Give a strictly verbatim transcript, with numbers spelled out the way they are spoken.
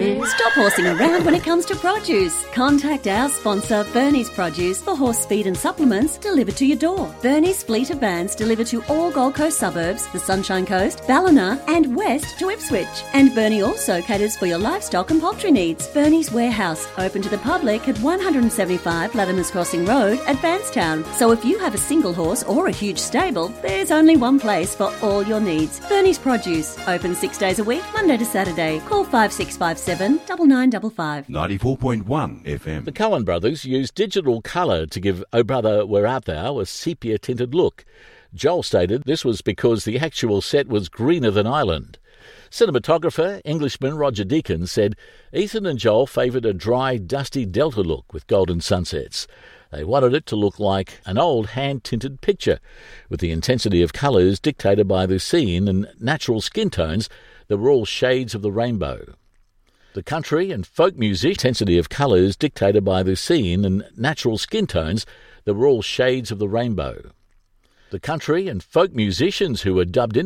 Stop horsing around when it comes to produce. Contact our sponsor, Bernie's Produce, for horse feed and supplements delivered to your door. Bernie's fleet of vans deliver to all Gold Coast suburbs, the Sunshine Coast, Ballina and west to Ipswich. And Bernie also caters for your livestock and poultry needs. Bernie's Warehouse, open to the public at one seventy-five Latimer's Crossing Road at Bankstown. So if you have a single horse or a huge stable, there's only one place for all your needs. Bernie's Produce, open six days a week, Monday to Saturday. Call five six five seven, nine nine five five. ninety-four point one F M. The Cullen brothers used digital colour to give Oh Brother, Where Art Thou a sepia-tinted look. Joel stated this was because the actual set was greener than Ireland. Cinematographer, Englishman Roger Deakins said Ethan and Joel favoured a dry, dusty delta look with golden sunsets. They wanted it to look like an old hand-tinted picture, with the intensity of colours dictated by the scene and natural skin tones that were all shades of the rainbow. The country and folk music intensity of colours dictated by the scene and natural skin tones that were all shades of the rainbow. The country and folk musicians who were dubbed in